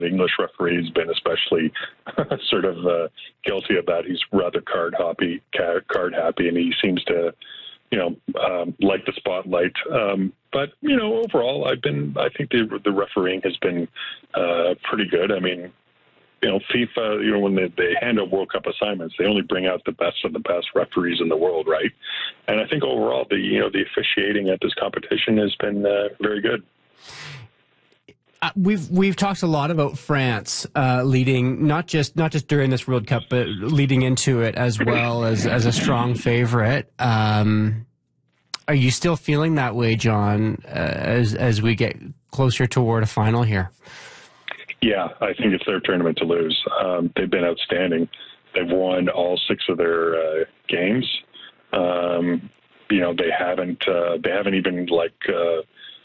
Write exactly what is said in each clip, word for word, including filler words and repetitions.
The English referee has been especially sort of uh, guilty of that. He's rather card happy, card happy, and he seems to, you know, um, like the spotlight. Um, but you know, overall, I've been. I think the the refereeing has been uh, pretty good. I mean, you know, FIFA, you know, when they, they hand out World Cup assignments, they only bring out the best of the best referees in the world, right? And I think overall, the you know the officiating at this competition has been uh, very good. Uh, we've we've talked a lot about France uh, leading, not just not just during this World Cup, but leading into it as well as as a strong favorite. Um, are you still feeling that way, John, uh, as as we get closer toward a final here? Yeah, I think it's their tournament to lose. Um, they've been outstanding. They've won all six of their uh, games. Um, you know, they haven't uh, they haven't even like. Uh,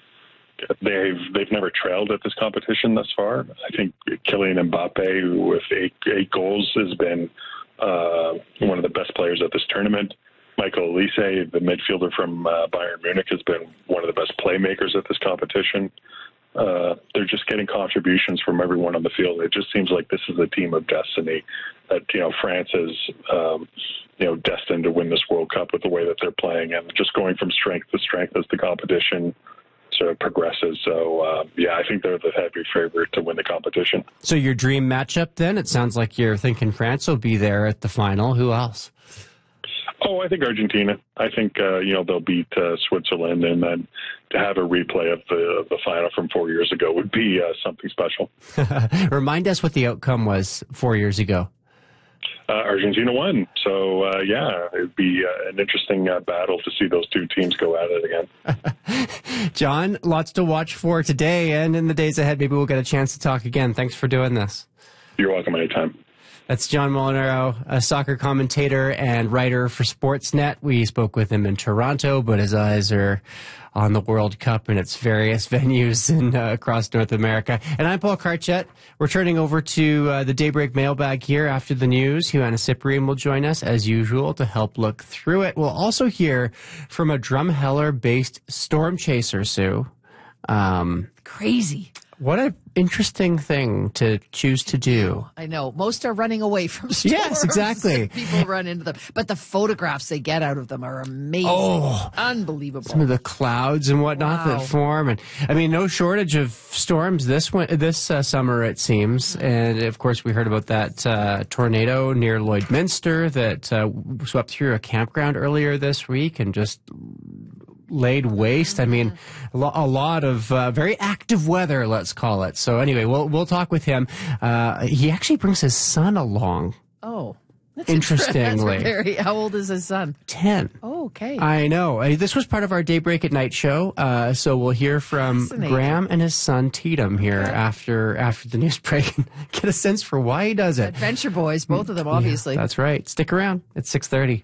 They've they've never trailed at this competition thus far. I think Kylian Mbappe, who with eight, eight goals, has been uh, one of the best players at this tournament. Michael Olise, the midfielder from uh, Bayern Munich, has been one of the best playmakers at this competition. Uh, they're just getting contributions from everyone on the field. It just seems like this is a team of destiny. That you know, France is um, you know destined to win this World Cup with the way that they're playing, and just going from strength to strength as the competition sort of progresses. So, uh, yeah, I think they're the heavy favorite to win the competition. So your dream matchup then? It sounds like you're thinking France will be there at the final. Who else? Oh, I think Argentina. I think, uh, you know, they'll beat uh, Switzerland, and then to have a replay of the of the final from four years ago would be uh, something special. Remind us what the outcome was four years ago. Uh, Argentina won. So, uh, yeah, it would be uh, an interesting uh, battle to see those two teams go at it again. John, lots to watch for today and in the days ahead. Maybe we'll get a chance to talk again. Thanks for doing this. You're welcome anytime. That's John Molinaro, a soccer commentator and writer for Sportsnet. We spoke with him in Toronto, but his eyes are on the World Cup and its various venues in, uh, across North America. And I'm Paul Carchett. We're turning over to uh, the Daybreak mailbag here after the news. Joanna Cyprian will join us, as usual, to help look through it. We'll also hear from a Drumheller-based storm chaser, Sue. Um, Crazy. What an interesting thing to choose to do. I know. Most are running away from storms. Yes, exactly. People run into them. But the photographs they get out of them are amazing. Oh, unbelievable. Some of the clouds and whatnot Wow. that form. And I mean, no shortage of storms this one, this uh, summer, it seems. And of course, we heard about that uh, tornado near Lloydminster that uh, swept through a campground earlier this week and just laid waste. I mean, a, lo- a lot of uh, very active weather, let's call it. So anyway, we'll we'll talk with him. Uh, he actually brings his son along. Oh, that's interestingly. That's very, how old is his son? Ten. Oh, okay. I know. Uh, This was part of our Daybreak at Night show. Uh, so we'll hear from Graham and his son Tatum here Okay. after after the news break and get a sense for why he does it. Adventure boys, both of them, obviously. Yeah, that's right. Stick around. It's six thirty.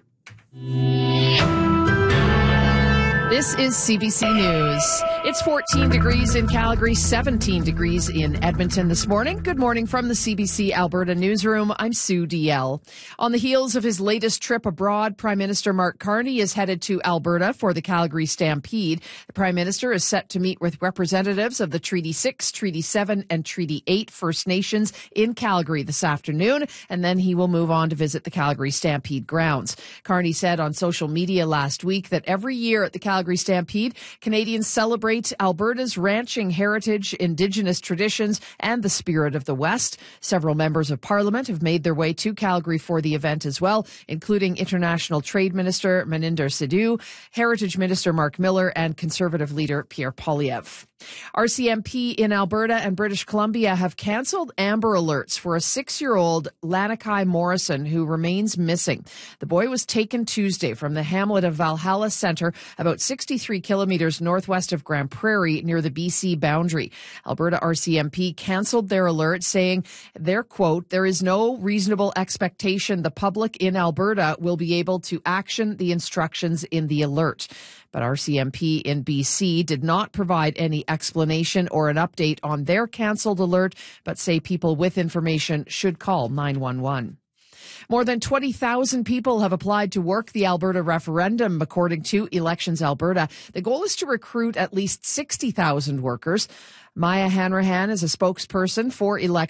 This is C B C News. It's fourteen degrees in Calgary, seventeen degrees in Edmonton this morning. Good morning from the C B C Alberta newsroom. I'm Sue D L. On the heels of his latest trip abroad, Prime Minister Mark Carney is headed to Alberta for the Calgary Stampede. The Prime Minister is set to meet with representatives of the Treaty six, Treaty seven, and Treaty eight First Nations in Calgary this afternoon, and then he will move on to visit the Calgary Stampede grounds. Carney said on social media last week that every year at the Calgary Stampede, Canadians celebrate Alberta's ranching heritage, Indigenous traditions, and the spirit of the West. Several members of Parliament have made their way to Calgary for the event as well, including International Trade Minister Maninder Sidhu, Heritage Minister Mark Miller, and Conservative leader Pierre Poilievre. R C M P in Alberta and British Columbia have cancelled Amber Alerts for a six-year-old Lanakai Morrison who remains missing. The boy was taken Tuesday from the hamlet of Valhalla Centre, about sixty-three kilometres northwest of Grand Prairie near the B C boundary. Alberta R C M P cancelled their alert, saying their quote, "There is no reasonable expectation the public in Alberta will be able to action the instructions in the alert." But R C M P in B C did not provide any explanation or an update on their cancelled alert, but say people with information should call nine one one. More than twenty thousand people have applied to work the Alberta referendum, according to Elections Alberta. The goal is to recruit at least sixty thousand workers. Maya Hanrahan is a spokesperson for Elections